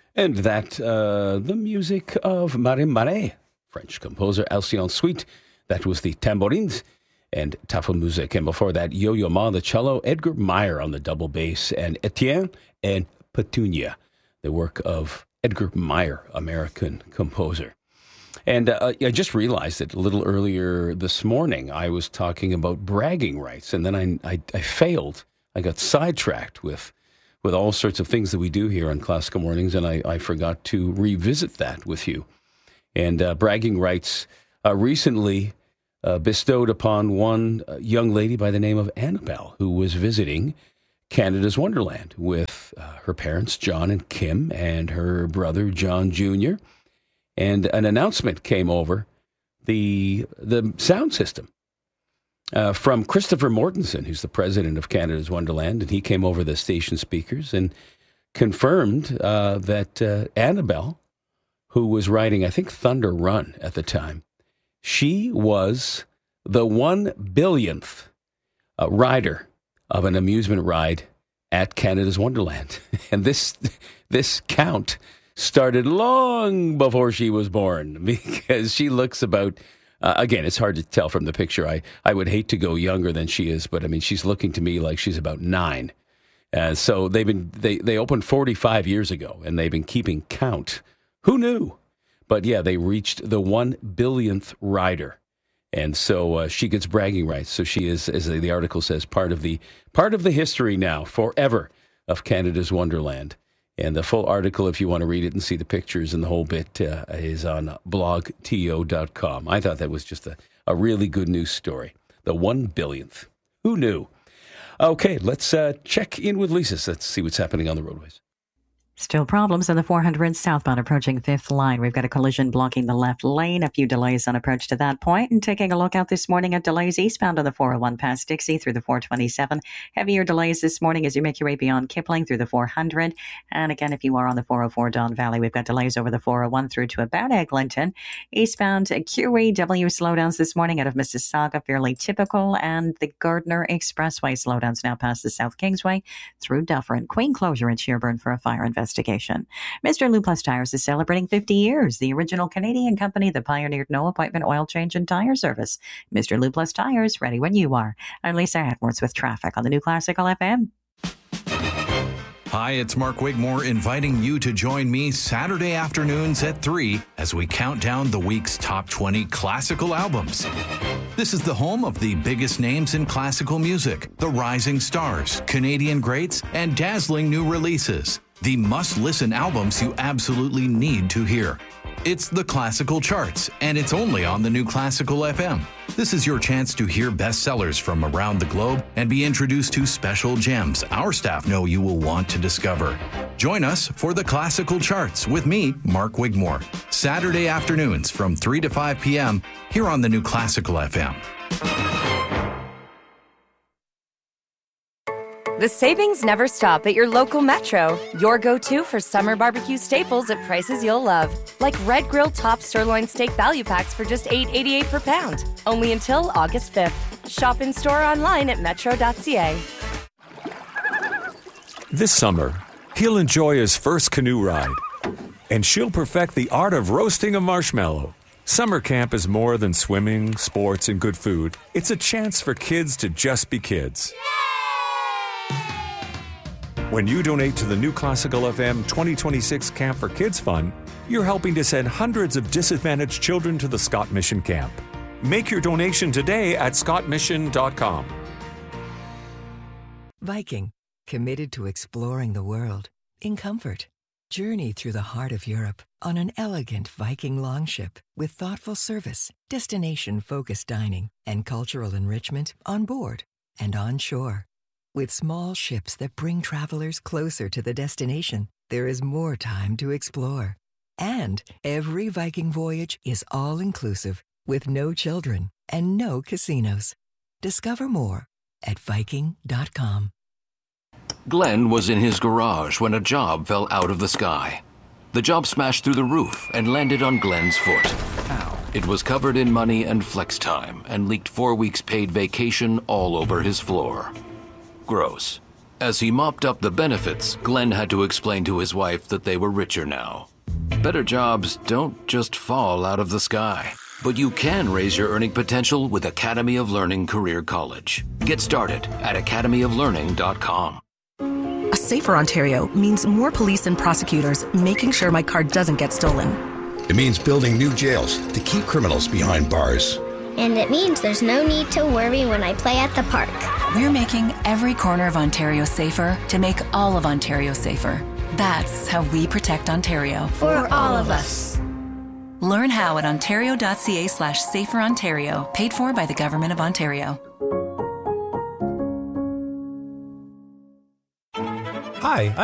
And the music of Marie Marais, French composer Alcyon Sweet. That was the tambourines and Tafelmusik. And before that, Yo-Yo Ma on the cello, Edgar Meyer on the double bass, and Etienne and Petunia, the work of Edgar Meyer, American composer. And I just realized that a little earlier this morning, I was talking about bragging rights, and then I failed. I got sidetracked with all sorts of things that we do here on Classical Mornings, and I forgot to revisit that with you. And bragging rights recently bestowed upon one young lady by the name of Annabelle, who was visiting Canada's Wonderland with her parents, John and Kim, and her brother, John Jr., and an announcement came over the sound system from Christopher Mortensen, who's the president of Canada's Wonderland, and he came over the station speakers and confirmed that Annabelle, who was riding, I think, Thunder Run at the time, she was the 1 billionth rider of an amusement ride at Canada's Wonderland. And this count started long before she was born, because she looks about, again, it's hard to tell from the picture. I would hate to go younger than she is, but I mean, she's looking to me like she's about 9. So they opened 45 years ago, and they've been keeping count. Who knew? But yeah, they reached the 1 billionth rider. And so she gets bragging rights. So she is, as the article says, part of the history now, forever, of Canada's Wonderland. And the full article, if you want to read it and see the pictures and the whole bit, is on blogto.com. I thought that was just a really good news story. The 1 billionth. Who knew? Okay, let's check in with Lisa. Let's see what's happening on the roadways. Still problems on the 400 southbound approaching 5th line. We've got a collision blocking the left lane. A few delays on approach to that point. And taking a look out this morning at delays eastbound on the 401 past Dixie through the 427. Heavier delays this morning as you make your way beyond Kipling through the 400. And again, if you are on the 404 Don Valley, we've got delays over the 401 through to about Eglinton. Eastbound QEW slowdowns this morning out of Mississauga, fairly typical. And the Gardner Expressway slowdowns now past the South Kingsway through Dufferin. Queen closure at Sherburne for a fire investigation. Mr. Lou Plus Tires is celebrating 50 years. The original Canadian company that pioneered no appointment oil change and tire service. Mr. Lou Plus Tires, ready when you are. I'm Lisa Edwards with traffic on the New Classical FM. Hi, it's Mark Wigmore inviting you to join me Saturday afternoons at 3 as we count down the week's top 20 classical albums. This is the home of the biggest names in classical music, the rising stars, Canadian greats, and dazzling new releases. The must-listen albums you absolutely need to hear. It's the Classical Charts, and it's only on the New Classical FM. This is your chance to hear bestsellers from around the globe and be introduced to special gems our staff know you will want to discover. Join us for the Classical Charts with me, Mark Wigmore, Saturday afternoons from 3 to 5 p.m. here on the New Classical FM. The savings never stop at your local Metro. Your go-to for summer barbecue staples at prices you'll love. Like Red Grill Top Sirloin Steak Value Packs for just $8.88 per pound. Only until August 5th. Shop in-store online at metro.ca. This summer, he'll enjoy his first canoe ride. And she'll perfect the art of roasting a marshmallow. Summer camp is more than swimming, sports, and good food. It's a chance for kids to just be kids. When you donate to the New Classical FM 2026 Camp for Kids Fund, you're helping to send hundreds of disadvantaged children to the Scott Mission Camp. Make your donation today at scottmission.com. Viking, committed to exploring the world in comfort. Journey through the heart of Europe on an elegant Viking longship with thoughtful service, destination-focused dining, and cultural enrichment on board and on shore. With small ships that bring travelers closer to the destination, there is more time to explore. And every Viking voyage is all-inclusive, with no children and no casinos. Discover more at Viking.com. Glenn was in his garage when a job fell out of the sky. The job smashed through the roof and landed on Glenn's foot. Ow. It was covered in money and flex time and leaked 4 weeks paid vacation all over his floor. Gross. As he mopped up the benefits, Glenn had to explain to his wife that they were richer now. Better jobs don't just fall out of the sky. But you can raise your earning potential with Academy of Learning Career College. Get started at academyoflearning.com. A safer Ontario means more police and prosecutors making sure my car doesn't get stolen. It means building new jails to keep criminals behind bars. And it means there's no need to worry when I play at the park. We're making every corner of Ontario safer to make all of Ontario safer. That's how we protect Ontario. For all of us. Learn how at ontario.ca/saferontario, paid for by the Government of Ontario. Hi,